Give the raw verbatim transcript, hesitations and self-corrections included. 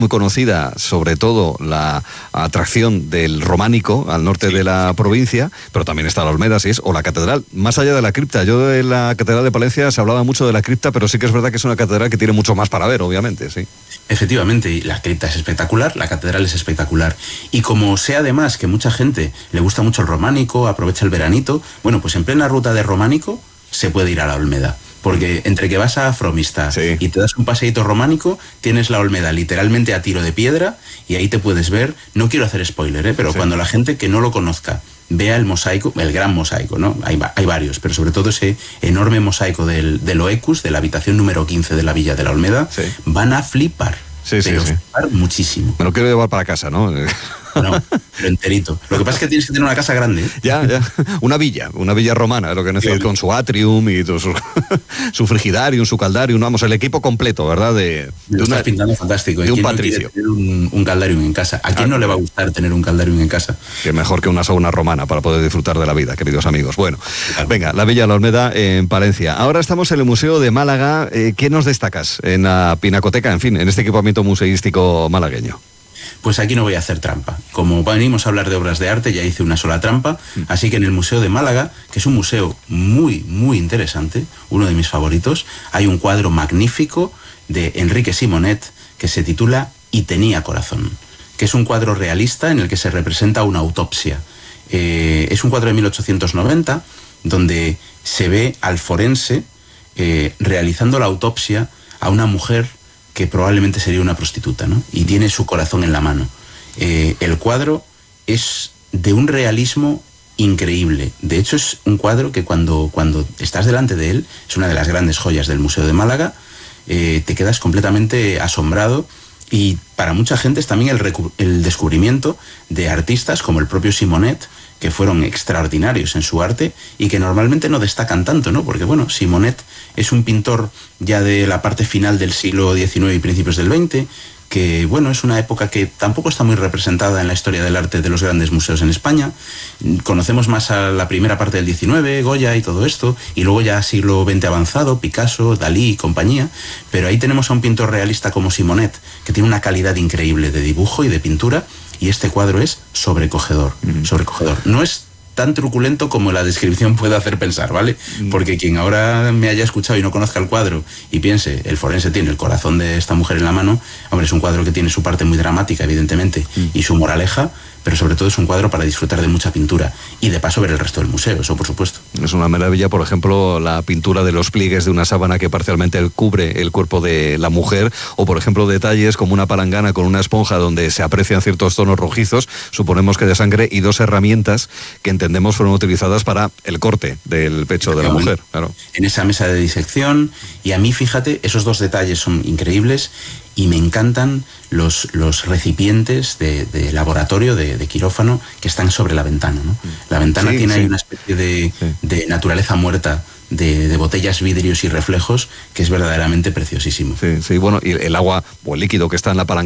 Muy conocida, sobre todo, la atracción del románico al norte sí, de la sí. provincia, pero también está la Olmeda, sí es, o la catedral, más allá de la cripta. Yo de la catedral de Palencia se hablaba mucho de la cripta, pero sí que es verdad que es una catedral que tiene mucho más para ver, obviamente, sí. Efectivamente, la cripta es espectacular, la catedral es espectacular. Y como sé además que mucha gente le gusta mucho el románico, aprovecha el veranito, bueno, pues en plena ruta de románico se puede ir a la Olmeda. Porque entre que vas a Fromista sí. y te das un paseíto románico, tienes la Olmeda literalmente a tiro de piedra y ahí te puedes ver, no quiero hacer spoiler, ¿eh? pero sí. cuando la gente que no lo conozca vea el mosaico, el gran mosaico, ¿no? Hay, hay varios, pero sobre todo ese enorme mosaico del, del Oecus, de la habitación número quince de la Villa de la Olmeda, sí. van a flipar. Sí, pero sí, sí. flipar muchísimo. Me lo quiero llevar para casa, ¿no? No, pero enterito. Lo que pasa es que tienes que tener una casa grande. ¿eh? Ya, ya. Una villa, una villa romana, es lo que necesitas, con su atrium y su, su frigidarium, su caldarium, vamos, el equipo completo, ¿verdad? De, de lo una, estás pintando fantástico. De un ¿Quién patricio. No quiere tener un, un caldarium en casa? ¿A quién no le va a gustar tener un caldarium en casa? Que mejor que una sauna romana para poder disfrutar de la vida, queridos amigos. Bueno, claro. Venga, la Villa de la Olmeda en Palencia. Ahora estamos en el Museo de Málaga. Eh, ¿Qué nos destacas en la Pinacoteca, en fin, en este equipamiento museístico malagueño? Pues aquí no voy a hacer trampa. Como venimos a hablar de obras de arte, ya hice una sola trampa. Así que en el Museo de Málaga, que es un museo muy, muy interesante, uno de mis favoritos, hay un cuadro magnífico de Enrique Simonet que se titula Y tenía corazón, que es un cuadro realista en el que se representa una autopsia. Eh, es un cuadro de mil ochocientos noventa donde se ve al forense eh, realizando la autopsia a una mujer que probablemente sería una prostituta, ¿no? Y tiene su corazón en la mano. Eh, el cuadro es de un realismo increíble. De hecho, es un cuadro que cuando, cuando estás delante de él, es una de las grandes joyas del Museo de Málaga, eh, te quedas completamente asombrado. Y para mucha gente es también el, recu- el descubrimiento de artistas como el propio Simonet, que fueron extraordinarios en su arte y que normalmente no destacan tanto, ¿no? Porque, bueno, Simonet es un pintor ya de la parte final del siglo diecinueve y principios del veinte, que, bueno, es una época que tampoco está muy representada en la historia del arte de los grandes museos en España. Conocemos más a la primera parte del diecinueve, Goya y todo esto, y luego ya siglo veinte avanzado, Picasso, Dalí y compañía, pero ahí tenemos a un pintor realista como Simonet, que tiene una calidad increíble de dibujo y de pintura, y este cuadro es sobrecogedor, mm. sobrecogedor. No es tan truculento como la descripción puede hacer pensar, ¿vale? Porque quien ahora me haya escuchado y no conozca el cuadro y piense, el forense tiene el corazón de esta mujer en la mano, hombre, es un cuadro que tiene su parte muy dramática, evidentemente, mm. y su moraleja, pero sobre todo es un cuadro para disfrutar de mucha pintura y de paso ver el resto del museo, eso por supuesto. Es una maravilla, por ejemplo, la pintura de los pliegues de una sábana que parcialmente cubre el cuerpo de la mujer, o por ejemplo detalles como una palangana con una esponja donde se aprecian ciertos tonos rojizos, suponemos que de sangre, y dos herramientas que entendemos fueron utilizadas para el corte del pecho de la mujer. Claro. En esa mesa de disección, y a mí, fíjate, esos dos detalles son increíbles. Y me encantan los, los recipientes de, de laboratorio, de, de quirófano, que están sobre la ventana, ¿no? La ventana sí, tiene sí. ahí una especie de, sí. de naturaleza muerta, de, de botellas, vidrios y reflejos, que es verdaderamente preciosísimo. Sí, sí, bueno, y el agua o el líquido que está en la palanca